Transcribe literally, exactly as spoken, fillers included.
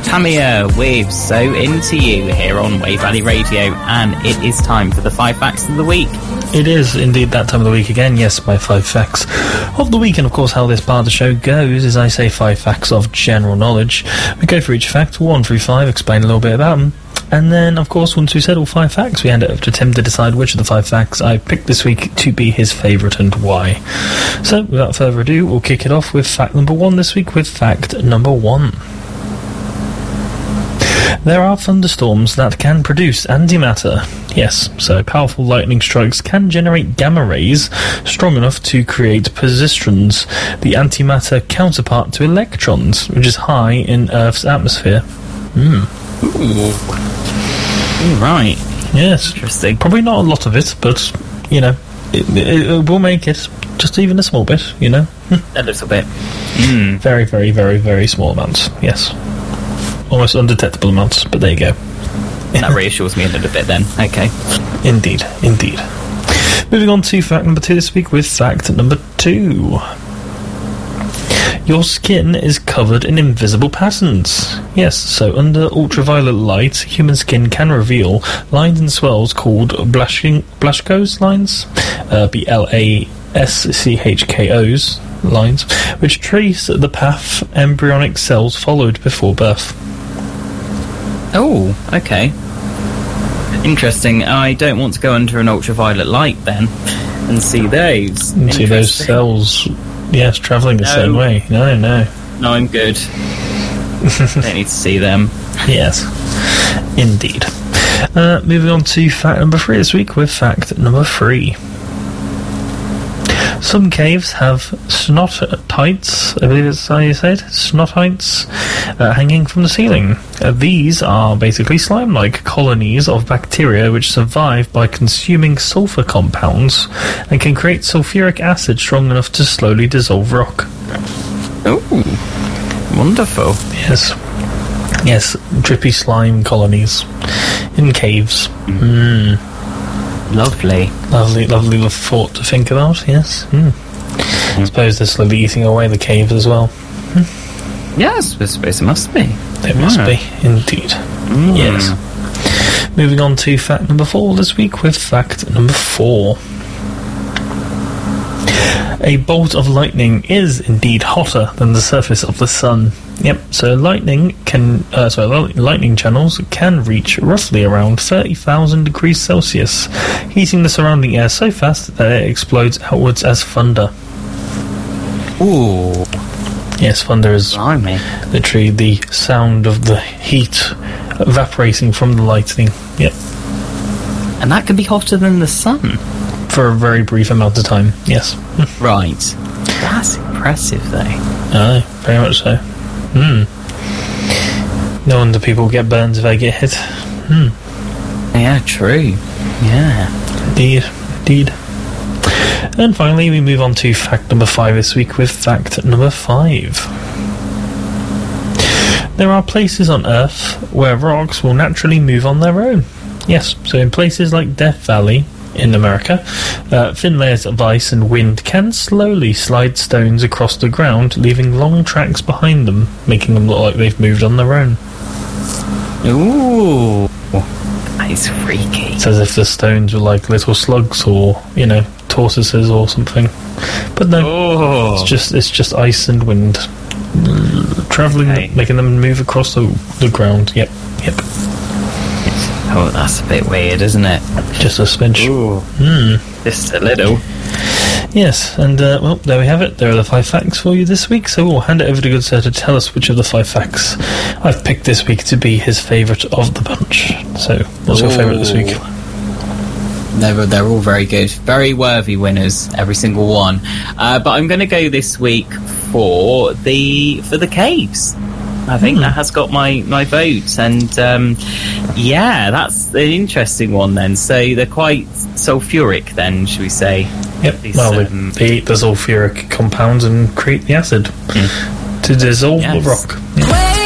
Tamia with So Into You here on Wave Valley Radio, and it is time for the five facts of the week. It is indeed that time of the week again. Yes, my five facts of the week. And of course, how this part of the show goes is I say five facts of general knowledge. We go through each fact, one through five, explain a little bit about them, and then of course once we've said all five facts, we hand it over to Tim to decide which of the five facts I picked this week to be his favourite and why. So without further ado, we'll kick it off with fact number one this week with fact number one. There are thunderstorms that can produce antimatter. Yes, so powerful lightning strikes can generate gamma rays strong enough to create positrons, the antimatter counterpart to electrons, which is high in Earth's atmosphere. Hmm. Ooh. Right. Yes. Interesting. Probably not a lot of it, but, you know, it, it, it will make it. Just even a small bit, you know? A little bit. Mm. Very, very, very, very small amounts, yes. Almost undetectable amounts, but there you go. That reassures me a little bit then. Okay. Indeed, indeed. Moving on to fact number two this week with fact number two. Your skin is covered in invisible patterns. Yes, so under ultraviolet light, human skin can reveal lines and swells called Blasching, Blaschko's lines, uh, B L A S C H K O's lines, which trace the path embryonic cells followed before birth. Oh, okay. Interesting. I don't want to go under an ultraviolet light then and see those. And see those cells, yes, travelling the no. same way. No, no. No, I'm good. Don't need to see them. Yes, indeed. Uh, moving on to fact number three this week with fact number three. Some caves have snottites, I believe it's how you said, snottites, uh, hanging from the ceiling. Uh, these are basically slime-like colonies of bacteria which survive by consuming sulfur compounds and can create sulfuric acid strong enough to slowly dissolve rock. Oh, wonderful. Yes. Yes, drippy slime colonies in caves. Mm. Mm. Lovely. Lovely, lovely little thought to think about, yes. Mm. Mm. I suppose they're slowly eating away the caves as well. Mm. Yes, I suppose it must be. It yeah. must be, indeed. Mm. Yes. Moving on to fact number four this week with fact number four. A bolt of lightning is indeed hotter than the surface of the sun. Yep, so lightning can, uh, sorry, lightning channels can reach roughly around thirty thousand degrees Celsius, heating the surrounding air so fast that it explodes outwards as thunder. Ooh. Yes, thunder is Blimey. literally the sound of the heat evaporating from the lightning. Yep. And that can be hotter than the sun? For a very brief amount of time, yes. Right. That's impressive, though. Aye, very much so. Hmm. No wonder people get burned if they get hit. Hmm. Yeah, true. Yeah. Indeed, indeed. And finally, we move on to fact number five this week with fact number five. There are places on Earth where rocks will naturally move on their own. Yes, so in places like Death Valley in America, uh, thin layers of ice and wind can slowly slide stones across the ground, leaving long tracks behind them, making them look like they've moved on their own. Ooh, that is freaky. It's as if the stones were like little slugs or, you know, tortoises or something. But no, oh. it's just it's just ice and wind travelling, okay. making them move across the, the ground. Yep, yep. Oh, that's a bit weird, isn't it? Just a smidge. Ooh. Mm. Just a little. Yes, and, uh, well, there we have it. There are the five facts for you this week, so we'll hand it over to Good Sir to tell us which of the five facts I've picked this week to be his favourite of the bunch. So, what's Ooh. your favourite this week? They're, they're all very good. Very worthy winners, every single one. Uh, but I'm going to go this week for the for the caves. I think mm. that has got my, my vote, and um, yeah, that's an interesting one then. So they're quite sulfuric then, should we say? Yep, These, well, um, they, they eat the sulfuric compounds and create the acid mm. to dissolve yes. the rock.